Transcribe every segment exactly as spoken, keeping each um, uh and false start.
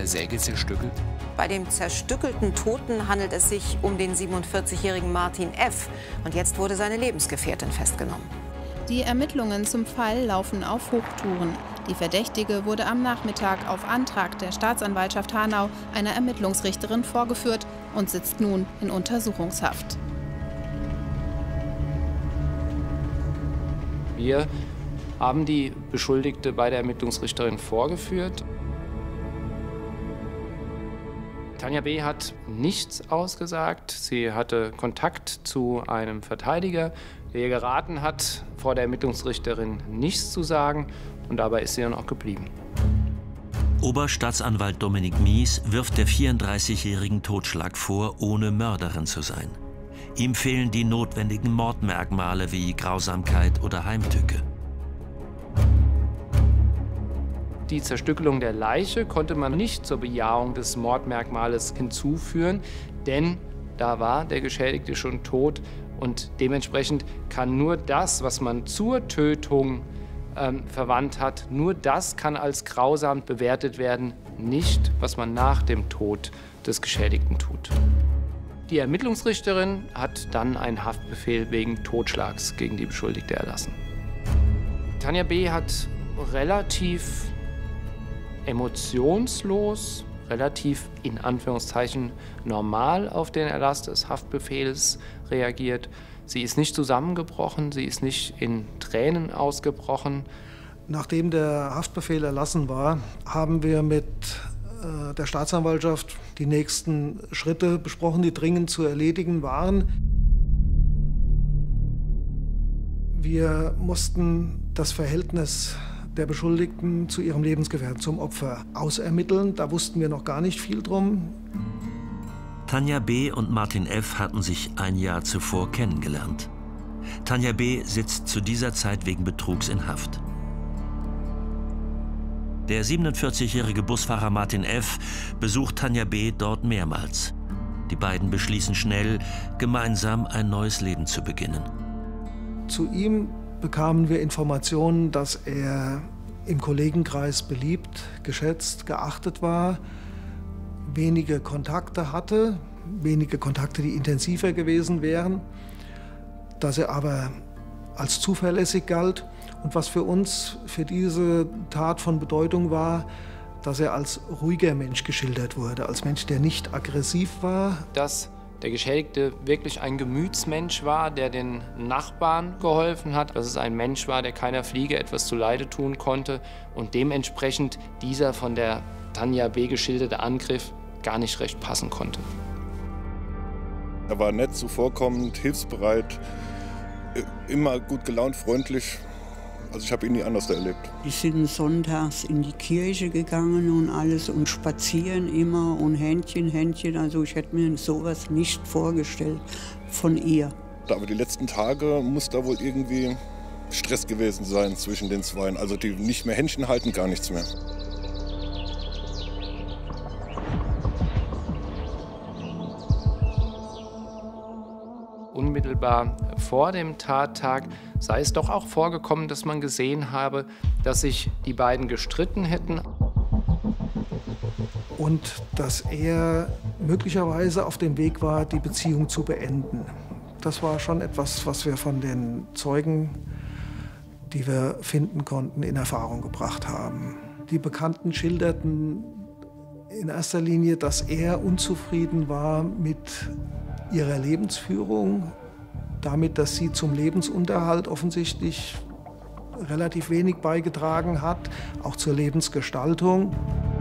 Säge zerstückelt? Bei dem zerstückelten Toten handelt es sich um den siebenundvierzigjährigen Martin F. Und jetzt wurde seine Lebensgefährtin festgenommen. Die Ermittlungen zum Fall laufen auf Hochtouren. Die Verdächtige wurde am Nachmittag auf Antrag der Staatsanwaltschaft Hanau einer Ermittlungsrichterin vorgeführt und sitzt nun in Untersuchungshaft. Wir haben die Beschuldigte bei der Ermittlungsrichterin vorgeführt. Tanja B. hat nichts ausgesagt. Sie hatte Kontakt zu einem Verteidiger, der ihr geraten hat, vor der Ermittlungsrichterin nichts zu sagen. Und dabei ist sie dann auch geblieben. Oberstaatsanwalt Dominik Mies wirft der vierunddreißigjährigen Totschlag vor, ohne Mörderin zu sein. Ihm fehlen die notwendigen Mordmerkmale wie Grausamkeit oder Heimtücke. Die Zerstückelung der Leiche konnte man nicht zur Bejahung des Mordmerkmales hinzuführen, denn da war der Geschädigte schon tot und dementsprechend kann nur das, was man zur Tötung ähm, verwandt hat, nur das kann als grausam bewertet werden, nicht was man nach dem Tod des Geschädigten tut. Die Ermittlungsrichterin hat dann einen Haftbefehl wegen Totschlags gegen die Beschuldigte erlassen. Tanja B. hat relativ emotionslos, relativ in Anführungszeichen normal auf den Erlass des Haftbefehls reagiert. Sie ist nicht zusammengebrochen, sie ist nicht in Tränen ausgebrochen. Nachdem der Haftbefehl erlassen war, haben wir mit äh, der Staatsanwaltschaft die nächsten Schritte besprochen, die dringend zu erledigen waren. Wir mussten das Verhältnis der Beschuldigten zu ihrem Lebensgefährten, zum Opfer, ausermitteln. Da wussten wir noch gar nicht viel drum. Tanja B. und Martin F. hatten sich ein Jahr zuvor kennengelernt. Tanja B. sitzt zu dieser Zeit wegen Betrugs in Haft. Der siebenundvierzigjährige Busfahrer Martin F. besucht Tanja B. dort mehrmals. Die beiden beschließen schnell, gemeinsam ein neues Leben zu beginnen. Zu ihm bekamen wir Informationen, dass er im Kollegenkreis beliebt, geschätzt, geachtet war, wenige Kontakte hatte, wenige Kontakte, die intensiver gewesen wären, dass er aber als zuverlässig galt. Und was für uns für diese Tat von Bedeutung war, dass er als ruhiger Mensch geschildert wurde, als Mensch, der nicht aggressiv war. Dass der Geschädigte wirklich ein Gemütsmensch war, der den Nachbarn geholfen hat, dass es ein Mensch war, der keiner Fliege etwas zuleide tun konnte und dementsprechend dieser von der Tanja B. geschilderte Angriff gar nicht recht passen konnte. Er war nett, zuvorkommend, hilfsbereit, immer gut gelaunt, freundlich. Also ich habe ihn nie anders erlebt. Wir sind sonntags in die Kirche gegangen und alles und spazieren immer und Händchen, Händchen. Also ich hätte mir sowas nicht vorgestellt von ihr. Aber die letzten Tage muss da wohl irgendwie Stress gewesen sein zwischen den Zweien. Also die nicht mehr Händchen halten, gar nichts mehr. Unmittelbar vor dem Tattag sei es doch auch vorgekommen, dass man gesehen habe, dass sich die beiden gestritten hätten. Und dass er möglicherweise auf dem Weg war, die Beziehung zu beenden. Das war schon etwas, was wir von den Zeugen, die wir finden konnten, in Erfahrung gebracht haben. Die Bekannten schilderten in erster Linie, dass er unzufrieden war mit ihrer Lebensführung, damit, dass sie zum Lebensunterhalt offensichtlich relativ wenig beigetragen hat, auch zur Lebensgestaltung.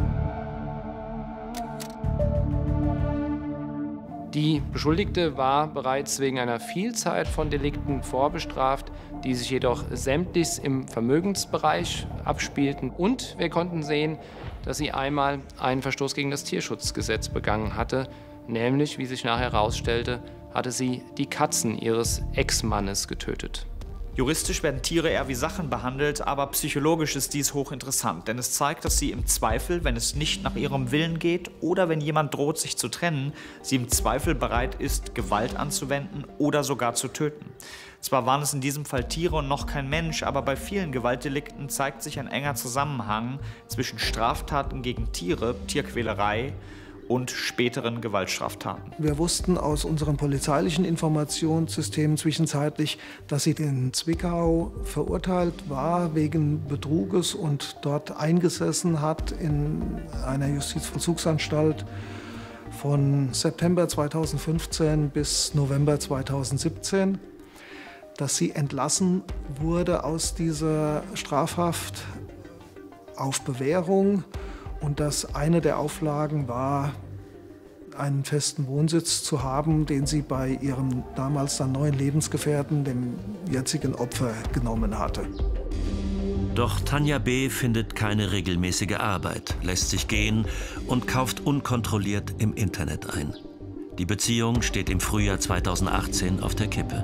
Die Beschuldigte war bereits wegen einer Vielzahl von Delikten vorbestraft, die sich jedoch sämtlich im Vermögensbereich abspielten. Und wir konnten sehen, dass sie einmal einen Verstoß gegen das Tierschutzgesetz begangen hatte. Nämlich, wie sich nachher herausstellte, hatte sie die Katzen ihres Ex-Mannes getötet. Juristisch werden Tiere eher wie Sachen behandelt, aber psychologisch ist dies hochinteressant, denn es zeigt, dass sie im Zweifel, wenn es nicht nach ihrem Willen geht oder wenn jemand droht, sich zu trennen, sie im Zweifel bereit ist, Gewalt anzuwenden oder sogar zu töten. Zwar waren es in diesem Fall Tiere und noch kein Mensch, aber bei vielen Gewaltdelikten zeigt sich ein enger Zusammenhang zwischen Straftaten gegen Tiere, Tierquälerei und späteren Gewaltstraftaten. Wir wussten aus unseren polizeilichen Informationssystemen zwischenzeitlich, dass sie in Zwickau verurteilt war wegen Betruges und dort eingesessen hat in einer Justizvollzugsanstalt von September zweitausendfünfzehn bis November zweitausendsiebzehn, dass sie entlassen wurde aus dieser Strafhaft auf Bewährung. Und dass eine der Auflagen war, einen festen Wohnsitz zu haben, den sie bei ihrem damals dann neuen Lebensgefährten, dem jetzigen Opfer, genommen hatte. Doch Tanja B. findet keine regelmäßige Arbeit, lässt sich gehen und kauft unkontrolliert im Internet ein. Die Beziehung steht im Frühjahr zweitausendachtzehn auf der Kippe.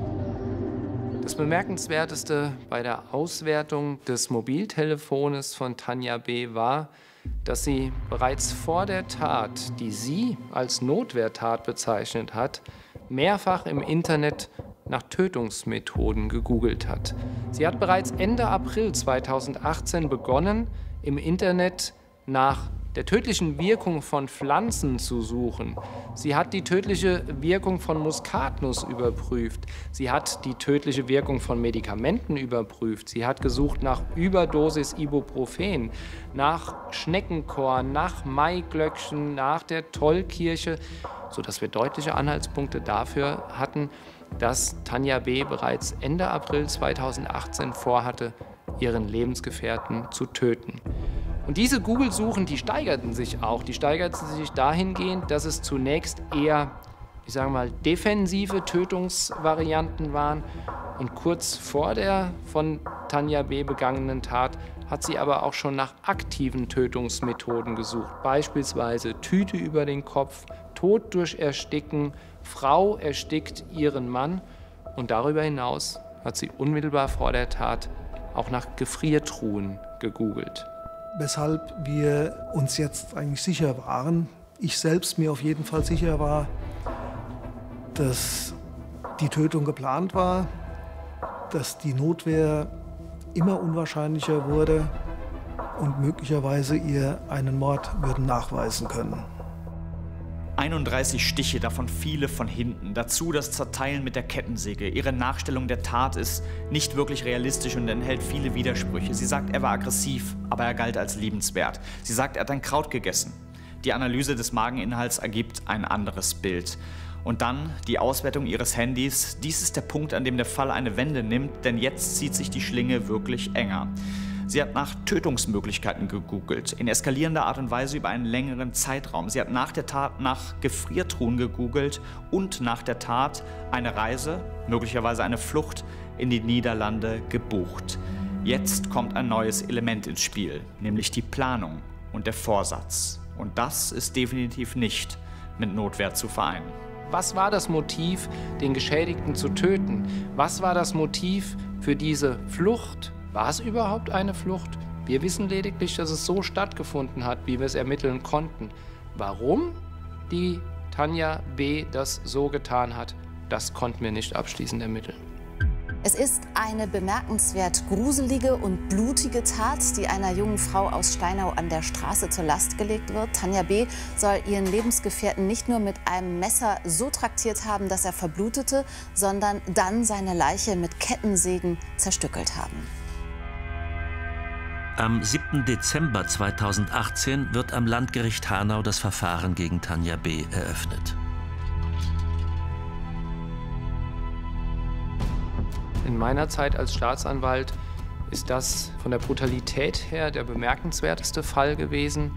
Das Bemerkenswerteste bei der Auswertung des Mobiltelefones von Tanja B. war, dass sie bereits vor der Tat, die sie als Notwehrtat bezeichnet hat, mehrfach im Internet nach Tötungsmethoden gegoogelt hat. Sie hat bereits Ende April zweitausendachtzehn begonnen, im Internet nach der tödlichen Wirkung von Pflanzen zu suchen. Sie hat die tödliche Wirkung von Muskatnuss überprüft. Sie hat die tödliche Wirkung von Medikamenten überprüft. Sie hat gesucht nach Überdosis Ibuprofen, nach Schneckenkorn, nach Maiglöckchen, nach der Tollkirche, sodass wir deutliche Anhaltspunkte dafür hatten, dass Tanja B. bereits Ende April zweitausendachtzehn vorhatte, ihren Lebensgefährten zu töten. Und diese Google-Suchen, die steigerten sich auch. Die steigerten sich dahingehend, dass es zunächst eher, ich sage mal, defensive Tötungsvarianten waren. Und kurz vor der von Tanja B. begangenen Tat hat sie aber auch schon nach aktiven Tötungsmethoden gesucht. Beispielsweise Tüte über den Kopf, Tod durch Ersticken, Frau erstickt ihren Mann. Und darüber hinaus hat sie unmittelbar vor der Tat auch nach Gefriertruhen gegoogelt. Weshalb wir uns jetzt eigentlich sicher waren, ich selbst mir auf jeden Fall sicher war, dass die Tötung geplant war, dass die Notwehr immer unwahrscheinlicher wurde und möglicherweise ihr einen Mord würden nachweisen können. einunddreißig Stiche, davon viele von hinten. Dazu das Zerteilen mit der Kettensäge. Ihre Nachstellung der Tat ist nicht wirklich realistisch und enthält viele Widersprüche. Sie sagt, er war aggressiv, aber er galt als liebenswert. Sie sagt, er hat ein Kraut gegessen. Die Analyse des Mageninhalts ergibt ein anderes Bild. Und dann die Auswertung ihres Handys. Dies ist der Punkt, an dem der Fall eine Wende nimmt, denn jetzt zieht sich die Schlinge wirklich enger. Sie hat nach Tötungsmöglichkeiten gegoogelt, in eskalierender Art und Weise über einen längeren Zeitraum. Sie hat nach der Tat nach Gefriertruhen gegoogelt und nach der Tat eine Reise, möglicherweise eine Flucht in die Niederlande gebucht. Jetzt kommt ein neues Element ins Spiel, nämlich die Planung und der Vorsatz. Und das ist definitiv nicht mit Notwehr zu vereinen. Was war das Motiv, den Geschädigten zu töten? Was war das Motiv für diese Flucht? War es überhaupt eine Flucht? Wir wissen lediglich, dass es so stattgefunden hat, wie wir es ermitteln konnten. Warum die Tanja B. das so getan hat, das konnten wir nicht abschließend ermitteln. Es ist eine bemerkenswert gruselige und blutige Tat, die einer jungen Frau aus Steinau an der Straße zur Last gelegt wird. Tanja B. soll ihren Lebensgefährten nicht nur mit einem Messer so traktiert haben, dass er verblutete, sondern dann seine Leiche mit Kettensägen zerstückelt haben. Am siebten Dezember zweitausendachtzehn wird am Landgericht Hanau das Verfahren gegen Tanja B. eröffnet. In meiner Zeit als Staatsanwalt ist das von der Brutalität her der bemerkenswerteste Fall gewesen.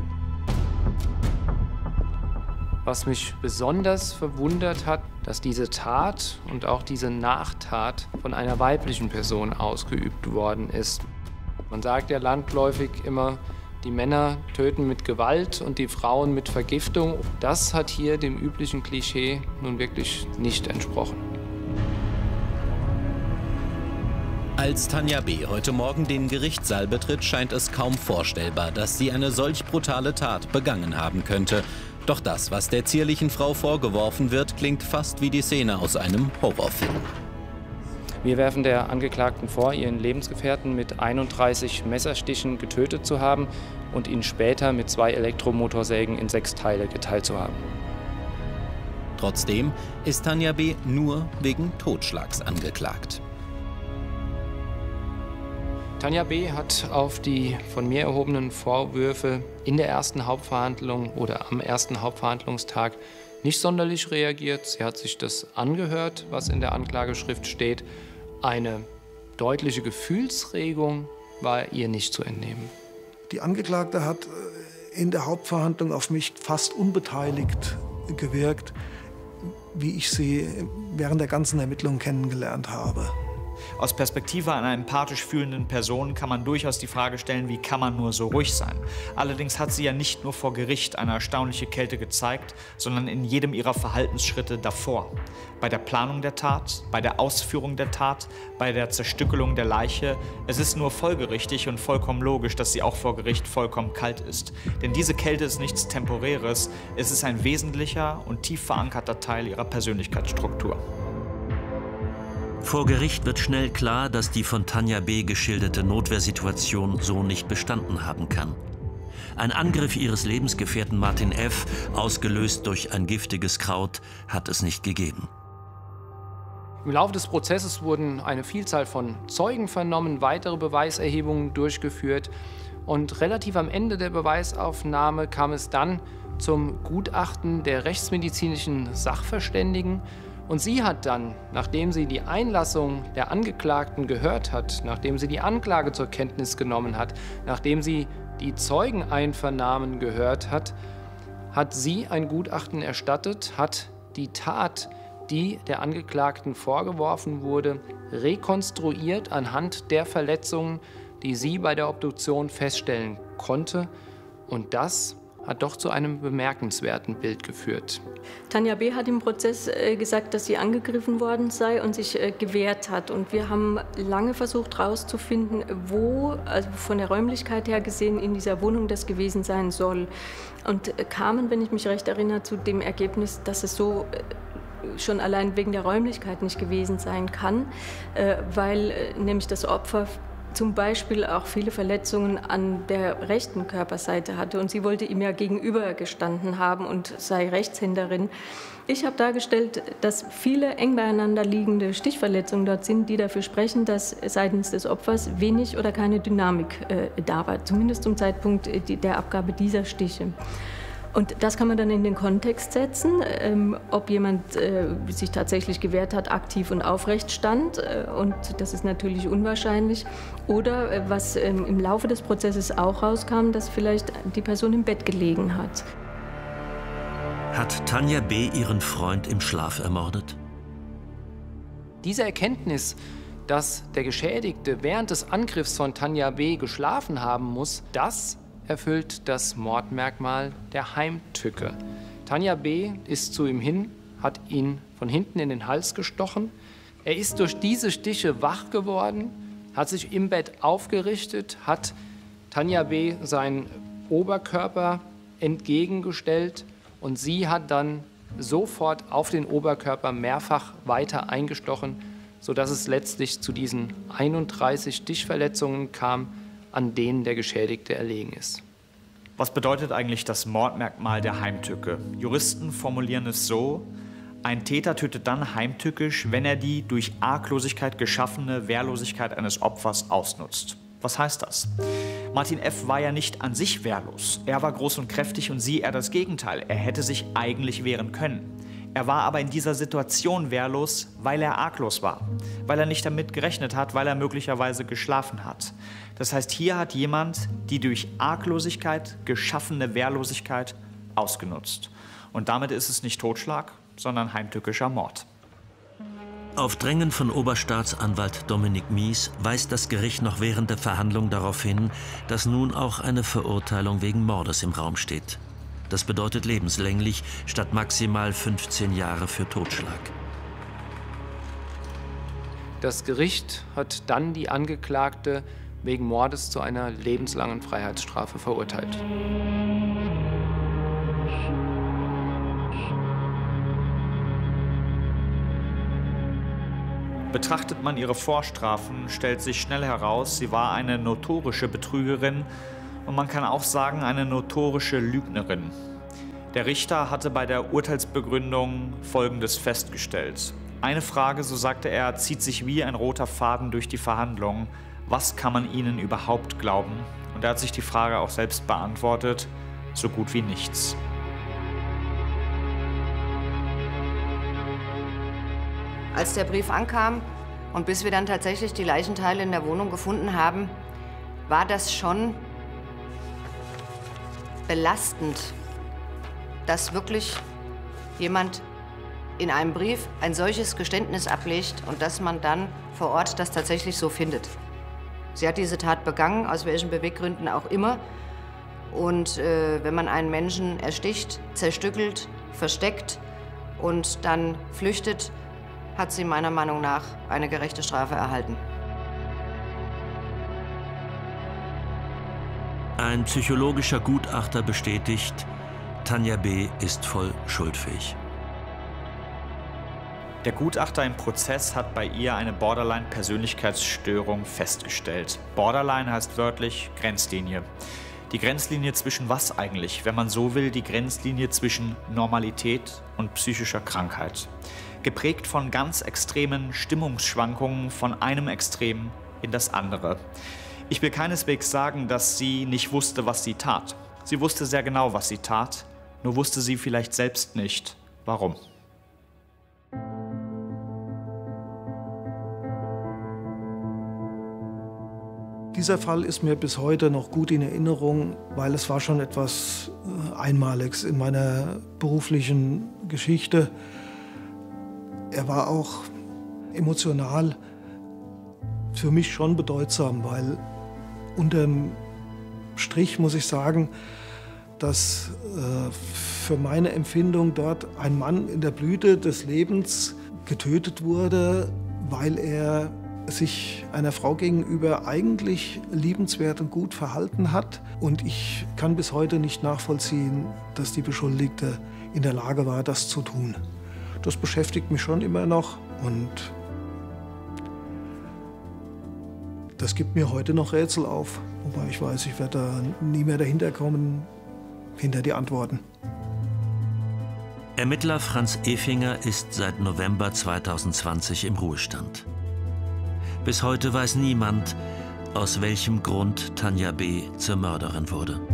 Was mich besonders verwundert hat, dass diese Tat und auch diese Nachtat von einer weiblichen Person ausgeübt worden ist. Man sagt ja landläufig immer, die Männer töten mit Gewalt und die Frauen mit Vergiftung. Das hat hier dem üblichen Klischee nun wirklich nicht entsprochen. Als Tanja B. heute Morgen den Gerichtssaal betritt, scheint es kaum vorstellbar, dass sie eine solch brutale Tat begangen haben könnte. Doch das, was der zierlichen Frau vorgeworfen wird, klingt fast wie die Szene aus einem Horrorfilm. Wir werfen der Angeklagten vor, ihren Lebensgefährten mit einunddreißig Messerstichen getötet zu haben und ihn später mit zwei Elektromotorsägen in sechs Teile geteilt zu haben. Trotzdem ist Tanja B. nur wegen Totschlags angeklagt. Tanja B. hat auf die von mir erhobenen Vorwürfe in der ersten Hauptverhandlung oder am ersten Hauptverhandlungstag nicht sonderlich reagiert. Sie hat sich das angehört, was in der Anklageschrift steht. Eine deutliche Gefühlsregung war ihr nicht zu entnehmen. Die Angeklagte hat in der Hauptverhandlung auf mich fast unbeteiligt gewirkt, wie ich sie während der ganzen Ermittlungen kennengelernt habe. Aus Perspektive einer empathisch fühlenden Person kann man durchaus die Frage stellen, wie kann man nur so ruhig sein? Allerdings hat sie ja nicht nur vor Gericht eine erstaunliche Kälte gezeigt, sondern in jedem ihrer Verhaltensschritte davor. Bei der Planung der Tat, bei der Ausführung der Tat, bei der Zerstückelung der Leiche. Es ist nur folgerichtig und vollkommen logisch, dass sie auch vor Gericht vollkommen kalt ist. Denn diese Kälte ist nichts Temporäres, es ist ein wesentlicher und tief verankerter Teil ihrer Persönlichkeitsstruktur. Vor Gericht wird schnell klar, dass die von Tanja B. geschilderte Notwehrsituation so nicht bestanden haben kann. Ein Angriff ihres Lebensgefährten Martin F., ausgelöst durch ein giftiges Kraut, hat es nicht gegeben. Im Laufe des Prozesses wurden eine Vielzahl von Zeugen vernommen, weitere Beweiserhebungen durchgeführt. Und relativ am Ende der Beweisaufnahme kam es dann zum Gutachten der rechtsmedizinischen Sachverständigen. Und sie hat dann, nachdem sie die Einlassung der Angeklagten gehört hat, nachdem sie die Anklage zur Kenntnis genommen hat, nachdem sie die Zeugeneinvernahmen gehört hat, hat sie ein Gutachten erstattet, hat die Tat, die der Angeklagten vorgeworfen wurde, rekonstruiert anhand der Verletzungen, die sie bei der Obduktion feststellen konnte. Und das hat doch zu einem bemerkenswerten Bild geführt. Tanja B. hat im Prozess äh, gesagt, dass sie angegriffen worden sei und sich äh, gewehrt hat. Und wir haben lange versucht herauszufinden, wo, also von der Räumlichkeit her gesehen, in dieser Wohnung das gewesen sein soll. Und äh, kamen, wenn ich mich recht erinnere, zu dem Ergebnis, dass es so äh, schon allein wegen der Räumlichkeit nicht gewesen sein kann, äh, weil äh, nämlich das Opfer zum Beispiel auch viele Verletzungen an der rechten Körperseite hatte. Und sie wollte ihm ja gegenüber gestanden haben und sei Rechtshänderin. Ich habe dargestellt, dass viele eng beieinander liegende Stichverletzungen dort sind, die dafür sprechen, dass seitens des Opfers wenig oder keine Dynamik äh, da war, zumindest zum Zeitpunkt äh, der Abgabe dieser Stiche. Und das kann man dann in den Kontext setzen, ähm, ob jemand äh, sich tatsächlich gewehrt hat, aktiv und aufrecht stand. Äh, und das ist natürlich unwahrscheinlich. Oder äh, was ähm, im Laufe des Prozesses auch rauskam, dass vielleicht die Person im Bett gelegen hat. Hat Tanja B. ihren Freund im Schlaf ermordet? Diese Erkenntnis, dass der Geschädigte während des Angriffs von Tanja B. geschlafen haben muss, das erfüllt das Mordmerkmal der Heimtücke. Tanja B. ist zu ihm hin, hat ihn von hinten in den Hals gestochen. Er ist durch diese Stiche wach geworden, hat sich im Bett aufgerichtet, hat Tanja B. seinen Oberkörper entgegengestellt und sie hat dann sofort auf den Oberkörper mehrfach weiter eingestochen, sodass es letztlich zu diesen einunddreißig Stichverletzungen kam, an denen der Geschädigte erlegen ist. Was bedeutet eigentlich das Mordmerkmal der Heimtücke? Juristen formulieren es so: Ein Täter tötet dann heimtückisch, wenn er die durch Arglosigkeit geschaffene Wehrlosigkeit eines Opfers ausnutzt. Was heißt das? Martin F. war ja nicht an sich wehrlos. Er war groß und kräftig und sie eher das Gegenteil. Er hätte sich eigentlich wehren können. Er war aber in dieser Situation wehrlos, weil er arglos war, weil er nicht damit gerechnet hat, weil er möglicherweise geschlafen hat. Das heißt, hier hat jemand die durch Arglosigkeit geschaffene Wehrlosigkeit ausgenutzt. Und damit ist es nicht Totschlag, sondern heimtückischer Mord. Auf Drängen von Oberstaatsanwalt Dominik Mies weist das Gericht noch während der Verhandlung darauf hin, dass nun auch eine Verurteilung wegen Mordes im Raum steht. Das bedeutet lebenslänglich statt maximal fünfzehn Jahre für Totschlag. Das Gericht hat dann die Angeklagte wegen Mordes zu einer lebenslangen Freiheitsstrafe verurteilt. Betrachtet man ihre Vorstrafen, stellt sich schnell heraus, sie war eine notorische Betrügerin und man kann auch sagen, eine notorische Lügnerin. Der Richter hatte bei der Urteilsbegründung Folgendes festgestellt. Eine Frage, so sagte er, zieht sich wie ein roter Faden durch die Verhandlungen. Was kann man ihnen überhaupt glauben? Und er hat sich die Frage auch selbst beantwortet, so gut wie nichts. Als der Brief ankam und bis wir dann tatsächlich die Leichenteile in der Wohnung gefunden haben, war das schon belastend, dass wirklich jemand in einem Brief ein solches Geständnis ablegt und dass man dann vor Ort das tatsächlich so findet. Sie hat diese Tat begangen, aus welchen Beweggründen auch immer. Und äh, wenn man einen Menschen ersticht, zerstückelt, versteckt und dann flüchtet, hat sie meiner Meinung nach eine gerechte Strafe erhalten. Ein psychologischer Gutachter bestätigt, Tanja B. ist voll schuldfähig. Der Gutachter im Prozess hat bei ihr eine Borderline-Persönlichkeitsstörung festgestellt. Borderline heißt wörtlich Grenzlinie. Die Grenzlinie zwischen was eigentlich? Wenn man so will, die Grenzlinie zwischen Normalität und psychischer Krankheit. Geprägt von ganz extremen Stimmungsschwankungen von einem Extrem in das andere. Ich will keineswegs sagen, dass sie nicht wusste, was sie tat. Sie wusste sehr genau, was sie tat, nur wusste sie vielleicht selbst nicht, warum. Dieser Fall ist mir bis heute noch gut in Erinnerung, weil es war schon etwas Einmaliges in meiner beruflichen Geschichte. Er war auch emotional für mich schon bedeutsam, weil unterm Strich muss ich sagen, dass äh, für meine Empfindung dort ein Mann in der Blüte des Lebens getötet wurde, weil er sich einer Frau gegenüber eigentlich liebenswert und gut verhalten hat. Und ich kann bis heute nicht nachvollziehen, dass die Beschuldigte in der Lage war, das zu tun. Das beschäftigt mich schon immer noch und das gibt mir heute noch Rätsel auf. Wobei ich weiß, ich werde da nie mehr dahinter kommen, hinter die Antworten. Ermittler Franz Efinger ist seit November zweitausendzwanzig im Ruhestand. Bis heute weiß niemand, aus welchem Grund Tanja B. zur Mörderin wurde.